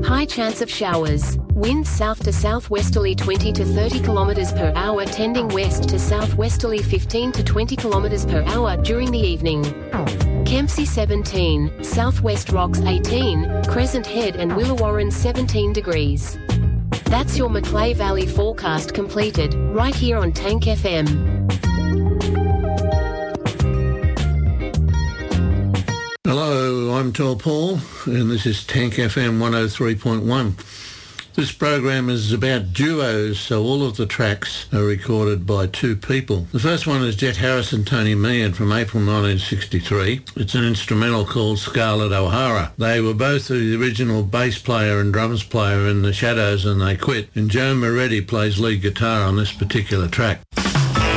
High chance of showers. Winds south to southwesterly 20 to 30 km per hour, tending west to southwesterly 15 to 20 km per hour during the evening. Kempsey 17, Southwest Rocks 18, Crescent Head and Willawarren 17 degrees. That's your Macleay Valley forecast completed, right here on Tank FM. Hello, I'm Tall Paul, and this is Tank FM 103.1. This program is about duos, so all of the tracks are recorded by two people. The first one is Jet Harris and Tony Meehan from April 1963. It's an instrumental called Scarlett O'Hara. They were both the original bass player and drums player in The Shadows, and they quit. And Joe Moretti plays lead guitar on this particular track.